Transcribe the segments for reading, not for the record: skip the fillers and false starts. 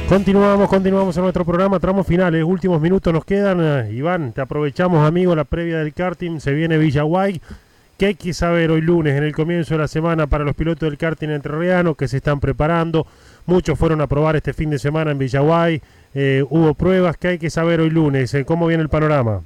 Continuamos en nuestro programa, tramos finales, últimos minutos nos quedan. Iván, te aprovechamos, amigo, la previa del karting, se viene Villaguay. ¿Qué hay que saber hoy lunes, en el comienzo de la semana, para los pilotos del karting entrerriano que se están preparando? Muchos fueron a probar este fin de semana en Villaguay, hubo pruebas. ¿Qué hay que saber hoy lunes? ¿Cómo viene el panorama?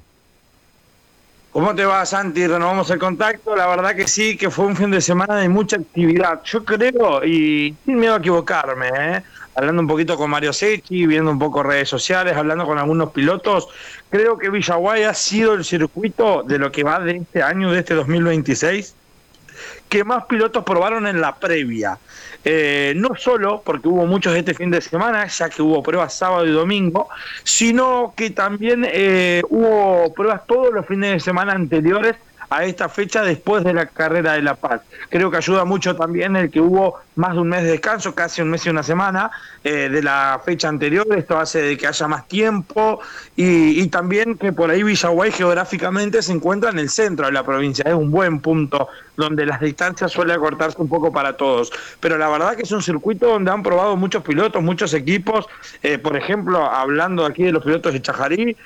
¿Cómo te va, Santi? Renovamos el contacto. La verdad que sí, que fue un fin de semana de mucha actividad. Yo creo, y sin miedo a equivocarme, hablando un poquito con Mario Secchi, viendo un poco redes sociales, hablando con algunos pilotos, creo que Villaguay ha sido el circuito de lo que va de este año, de este 2026, que más pilotos probaron en la previa. No solo porque hubo muchos este fin de semana, ya que hubo pruebas sábado y domingo, sino que también hubo pruebas todos los fines de semana anteriores a esta fecha después de la carrera de La Paz. Creo que ayuda mucho también el que hubo más de un mes de descanso, casi un mes y una semana de la fecha anterior. Esto hace de que haya más tiempo y también que por ahí Villaguay geográficamente se encuentra en el centro de la provincia. Es un buen punto donde las distancias suelen acortarse un poco para todos. Pero la verdad que es un circuito donde han probado muchos pilotos, muchos equipos. Por ejemplo, hablando aquí de los pilotos de Chajarí,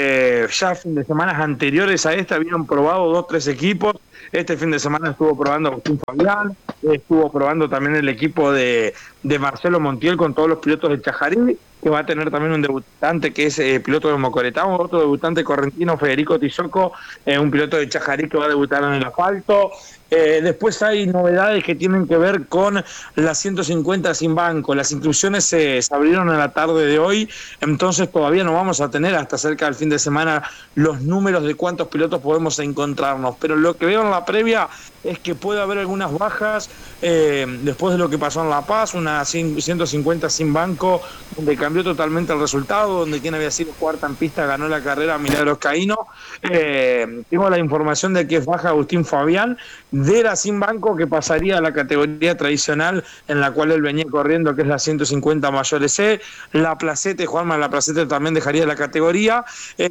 ya fin de semanas anteriores a esta habían probado 2-3 equipos. Este fin de semana estuvo probando Agustín Fabián, estuvo probando también el equipo de Marcelo Montiel con todos los pilotos de Chajarí, que va a tener también un debutante que es piloto de Mocoretá, otro debutante correntino, Federico Tizoco, un piloto de Chajarí que va a debutar en el asfalto. Después hay novedades que tienen que ver con las 150 sin banco. Las inscripciones se abrieron en la tarde de hoy, entonces todavía no vamos a tener hasta cerca del fin de semana los números de cuántos pilotos podemos encontrarnos, pero lo que veo en la previa es que puede haber algunas bajas después de lo que pasó en La Paz, una 150 sin banco, donde cambió totalmente el resultado, donde quien había sido cuarta en pista ganó la carrera, Milagros Caíno. Tengo la información de que es baja Agustín Fabián, de la sin banco, que pasaría a la categoría tradicional en la cual él venía corriendo, que es la 150 mayores C. La Placete, Juanma La Placete también dejaría la categoría,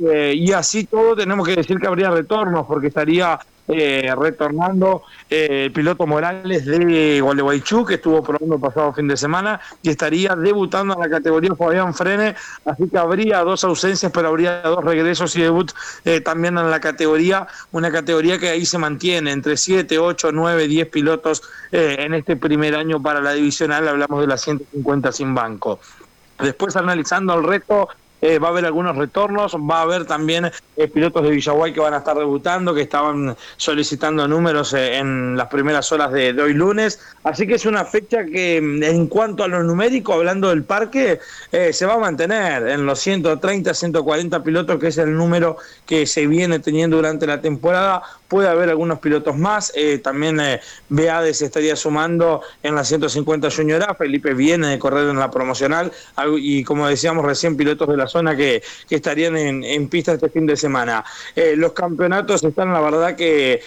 y así todo tenemos que decir que habría retornos, porque estaría retornando el piloto Morales de Gualeguaychú, que estuvo probando el pasado fin de semana, y estaría debutando en la categoría Fabián Frene, así que habría 2 ausencias, pero habría 2 regresos y debut también en la categoría, una categoría que ahí se mantiene entre 7, 8, 9, 10 pilotos en este primer año para la divisional. Hablamos de las 150 sin banco. Después, analizando el resto, va a haber algunos retornos, va a haber también pilotos de Villaguay que van a estar debutando, que estaban solicitando números en las primeras horas de hoy lunes, así que es una fecha que en cuanto a lo numérico, hablando del parque, se va a mantener en los 130, 140 pilotos, que es el número que se viene teniendo durante la temporada. Puede haber algunos pilotos más, también Beade se estaría sumando en la 150 Junior A, Felipe viene de correr en la promocional, y como decíamos recién, pilotos de la zona que estarían en pista este fin de semana. Los campeonatos están, la verdad, que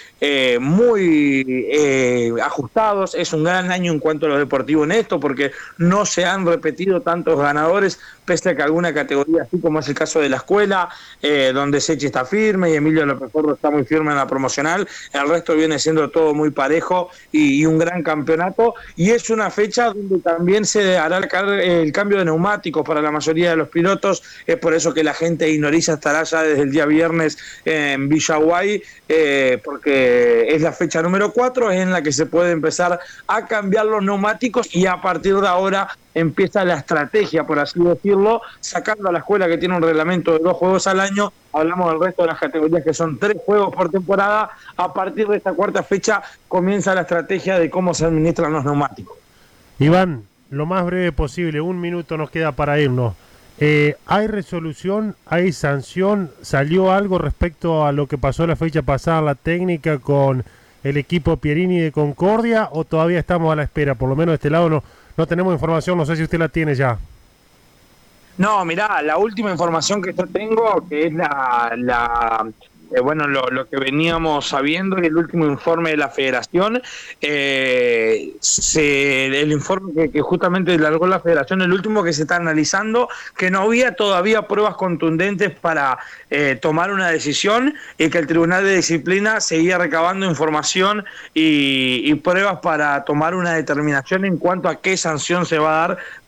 muy ajustados. Es un gran año en cuanto a lo deportivo en esto, porque no se han repetido tantos ganadores, pese a que alguna categoría, así como es el caso de la escuela, donde Sechi está firme y Emilio López Porro está muy firme en la promocional, el resto viene siendo todo muy parejo y un gran campeonato, y es una fecha donde también se hará el cambio de neumáticos para la mayoría de los pilotos. Es por eso que la gente de Inoriza estará ya desde el día viernes en Villaguay, porque es la fecha número 4, es en la que se puede empezar a cambiar los neumáticos, y a partir de ahora empieza la estrategia, por así decirlo, sacando a la escuela, que tiene un reglamento de 2 juegos al año. Hablamos del resto de las categorías, que son 3 juegos por temporada. A partir de esta cuarta fecha comienza la estrategia de cómo se administran los neumáticos. Iván, lo más breve posible, 1 minuto nos queda para irnos. ¿Hay resolución? ¿Hay sanción? ¿Salió algo respecto a lo que pasó la fecha pasada, la técnica con el equipo Pierini de Concordia, o todavía estamos a la espera? Por lo menos de este lado no tenemos información, no sé si usted la tiene ya. No, mirá, la última información que yo tengo, que es lo que veníamos sabiendo, y el último informe de la federación, el informe que justamente largó la federación, el último que se está analizando, que no había todavía pruebas contundentes para tomar una decisión, y que el Tribunal de Disciplina seguía recabando información y pruebas para tomar una determinación en cuanto a qué sanción se va a dar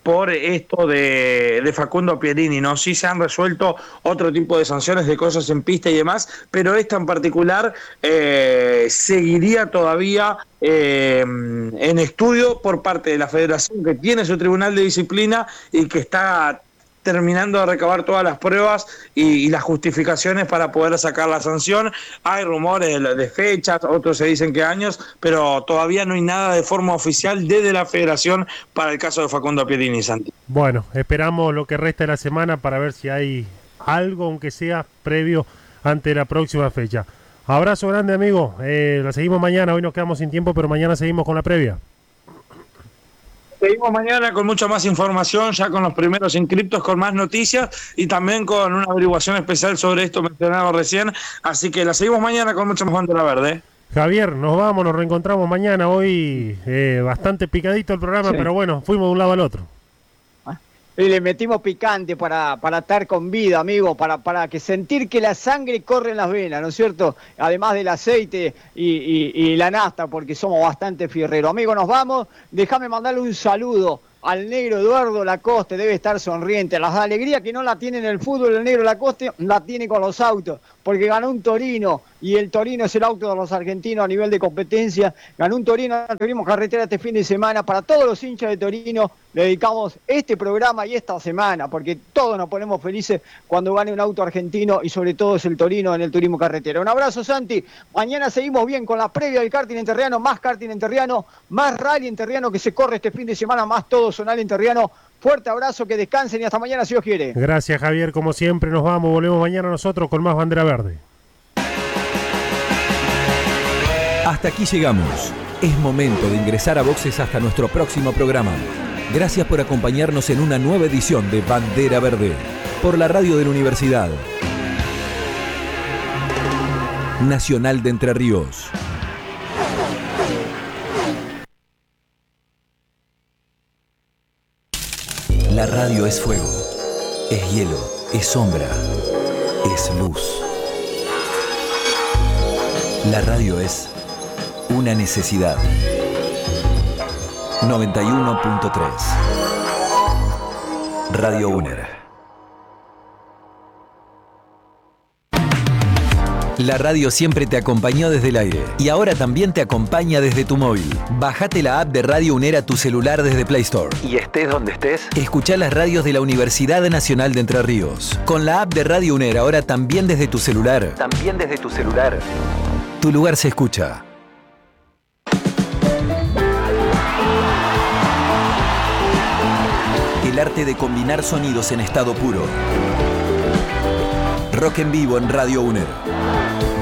por esto de Facundo Pierini, ¿no? Sí se han resuelto otro tipo de sanciones de cosas en pista y demás, pero esta en particular seguiría todavía en estudio por parte de la federación, que tiene su tribunal de disciplina y que está terminando de recabar todas las pruebas y las justificaciones para poder sacar la sanción. Hay rumores de fechas, otros se dicen que años, pero todavía no hay nada de forma oficial desde la federación para el caso de Facundo Pierini, Santi. Bueno, esperamos lo que resta de la semana para ver si hay algo, aunque sea previo ante la próxima fecha. Abrazo grande, amigo. La seguimos mañana. Hoy nos quedamos sin tiempo, pero mañana seguimos con la previa. Seguimos mañana con mucha más información, ya con los primeros inscriptos, con más noticias y también con una averiguación especial sobre esto mencionado recién. Así que la seguimos mañana con mucha más bandera verde. Javier, nos vamos, nos reencontramos mañana. Hoy bastante picadito el programa, sí, pero bueno, fuimos de un lado al otro. Y le metimos picante para estar con vida, amigo, para que sentir que la sangre corre en las venas, ¿no es cierto? Además del aceite y la nafta, porque somos bastante fierreros. Amigo, nos vamos. Déjame mandarle un saludo al negro Eduardo Lacoste, debe estar sonriente. La alegría que no la tiene en el fútbol el negro Lacoste, la tiene con los autos, porque ganó un Torino, y el Torino es el auto de los argentinos a nivel de competencia. Ganó un Torino, tuvimos carretera este fin de semana. Para todos los hinchas de Torino le dedicamos este programa y esta semana, porque todos nos ponemos felices cuando gane un auto argentino, y sobre todo es el Torino en el turismo carretera. Un abrazo, Santi. Mañana seguimos bien con la previa del karting enterriano, más karting enterriano, más rally enterriano que se corre este fin de semana, más todo zonal enterriano. Fuerte abrazo, que descansen y hasta mañana si Dios quiere. Gracias, Javier, como siempre. Nos vamos, volvemos mañana nosotros con más bandera verde. Hasta aquí llegamos. Es momento de ingresar a boxes hasta nuestro próximo programa. Gracias por acompañarnos en una nueva edición de Bandera Verde por la radio de la Universidad Nacional de Entre Ríos. La radio es fuego, es hielo, es sombra, es luz. La radio es una necesidad. 91.3 Radio UNER. La radio siempre te acompañó desde el aire y ahora también te acompaña desde tu móvil. Bájate la app de Radio UNER a tu celular desde Play Store. Y estés donde estés, escuchá las radios de la Universidad Nacional de Entre Ríos. Con la app de Radio UNER ahora también desde tu celular. Tu lugar se escucha. El arte de combinar sonidos en estado puro. Rock en vivo en Radio UNER.